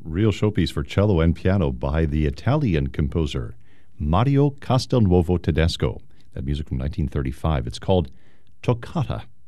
Real showpiece for cello and piano by the Italian composer Mario Castelnuovo Tedesco. That music from 1935. It's called Toccata.